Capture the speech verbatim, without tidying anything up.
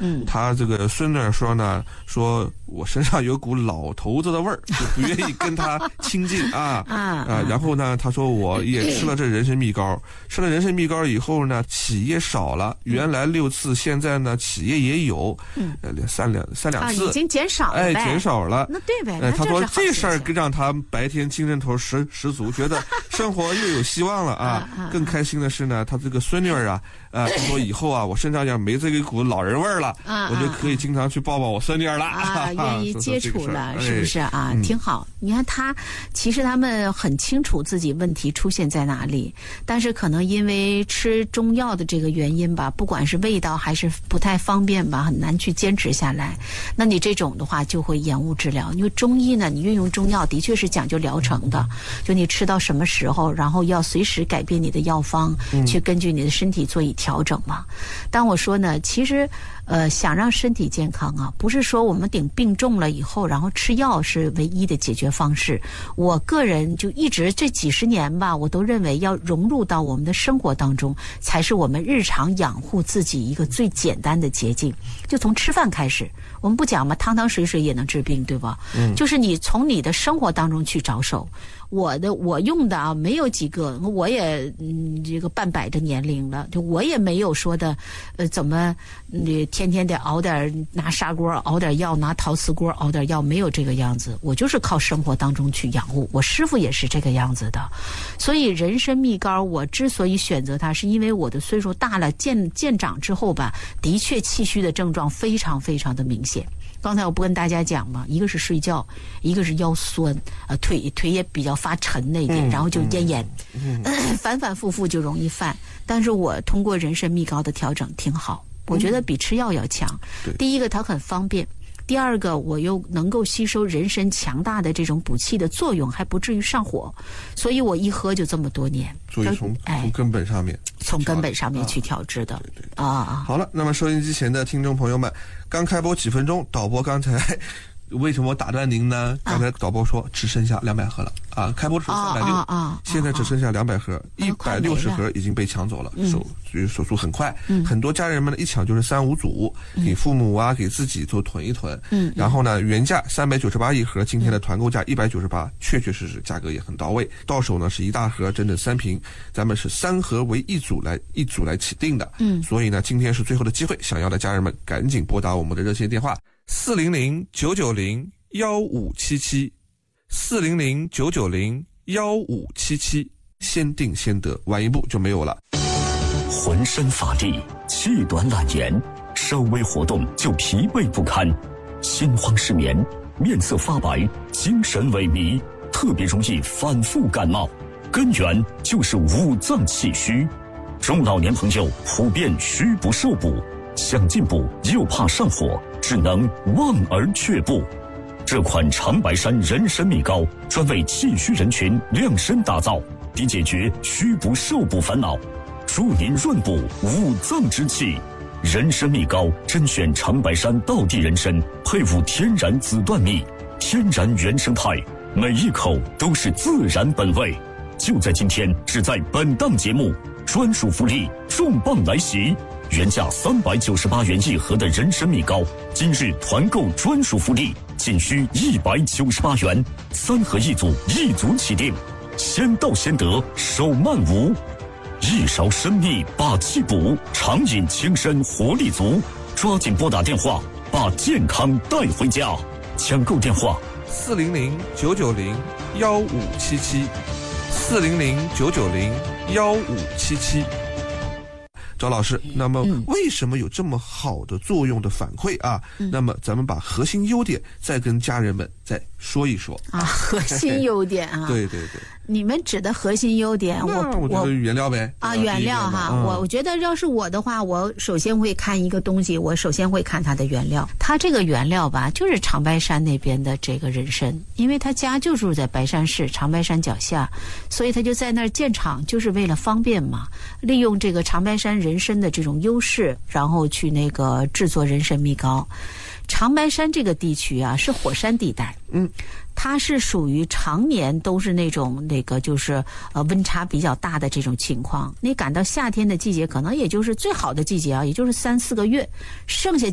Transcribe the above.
嗯， 他这个孙女说呢，说我身上有股老头子的味儿，就不愿意跟他亲近啊啊啊。然后呢，他说我也吃了这人参蜜膏，吃了人参蜜膏以后呢，起夜少了，原来六次，现在呢起夜也有，嗯，呃三两三两次， 啊，已经减少了， 哎，减少了。 那对呗。 哎，他说这事儿让他白天精神头十十足，觉得生活又有希望了啊。更开心的是呢，他这个孙女儿啊，呃，他说以后啊，我身上要没这个股老人味儿了， 啊， 我就可以经常去抱抱我孙女儿了啊，愿意接触了， 说说是不是啊？ 哎、 挺好。你看他，其实他们很清楚自己问题出现在哪里，但是可能因为吃中药的这个原因吧，不管是味道还是不太方便吧，很难去坚持下来。那你这种的话就会延误治疗。因为中医呢，你运用中药的确是讲究疗程的，就你吃到什么时候，然后要随时改变你的药方，嗯、去根据你的身体做以调整嘛。当我说呢，其实呃，想让身体健康啊，不是说我们顶病重了以后，然后吃药是唯一的解决方式。我个人就一直这几十年吧，我都认为要融入到我们的生活当中，才是我们日常养护自己一个最简单的捷径。就从吃饭开始，我们不讲嘛，汤汤水水也能治病，对吧？嗯，就是你从你的生活当中去着手。我的我用的啊，没有几个，我也嗯这个半百的年龄了，就我也没有说的，呃，怎么你、嗯、天天得熬点拿砂锅熬点药，拿陶瓷锅熬点药，没有这个样子。我就是靠生活当中去养护，我师傅也是这个样子的。所以人参蜜膏，我之所以选择它，是因为我的岁数大了，渐渐长之后吧，的确气虚的症状非常非常的明显。刚才我不跟大家讲嘛，一个是睡觉，一个是腰酸，呃，腿腿也比较发沉那一点，嗯、然后就咽炎，嗯嗯、反反复复就容易犯。但是我通过人参蜜膏的调整挺好，我觉得比吃药要强。嗯、第一个它很方便，第二个我又能够吸收人参强大的这种补气的作用，还不至于上火，所以我一喝就这么多年。 所以从、哎、从根本上面， 从根本上面去调制的。 啊、对对啊。 好了，那么收音机前的听众朋友们，刚开播几分钟，导播刚才为什么我打断您呢？刚才导播说只剩下两百盒了啊！开播的时候三百六， 啊， 现在只剩下两百盒，一百六十盒已经被抢走了， 嗯、 手手速很快， 嗯、 很多家人们呢一抢就是三五组，嗯、给父母啊，给自己做囤一囤。嗯，然后呢，原价三百九十八一盒，今天的团购价一百九十八，确确实实价格也很到位。到手呢是一大盒，整整三瓶，咱们是三盒为一组来一组来起订的。 嗯， 所以呢，今天是最后的机会，想要的家人们赶紧拨打我们的热线电话四零零九九零。幺五七七，四零零九九零幺五七七，先定先得，晚一步就没有了。 浑身乏力，气短懒言，稍微活动就疲惫不堪，心慌失眠，面色发白，精神萎靡，特别容易反复感冒，根源就是五脏气虚。中老年朋友普遍虚不受补，想进补又怕上火，只能望而却步。这款长白山人参蜜膏专为气虚人群量身打造，并解决虚不受补烦恼，助您润补五脏之气。人参蜜膏甄选长白山道地人参，配伍天然紫椴蜜，天然原生态，每一口都是自然本味。就在今天，只在本档节目，专属福利重磅来袭！原价三百九十八元一盒的人参蜜膏，今日团购专属福利，仅需一百九十八元，三盒一组，一组起订，先到先得，手慢无。一勺参蜜把气补，常饮轻身活力足，抓紧拨打电话，把健康带回家。抢购电话： 四零零九九零幺五七七，四零零九九零幺五七七。赵老师，那么为什么有这么好的作用的反馈啊？嗯、那么咱们把核心优点再跟家人们再说一说啊。核心优点啊， 对对对， 你们指的核心优点，我我觉得原料呗啊，原料哈。嗯、我我觉得要是我的话，我首先会看一个东西，我首先会看它的原料。它这个原料吧，就是长白山那边的这个人参，因为他家就住在白山市长白山脚下，所以他就在那儿建厂，就是为了方便嘛，利用这个长白山人参的这种优势，然后去那个制作人参蜜膏。长白山这个地区啊，是火山地带，嗯，它是属于常年都是那种那个就是呃温差比较大的这种情况。你赶到夏天的季节，可能也就是最好的季节啊，也就是三四个月，剩下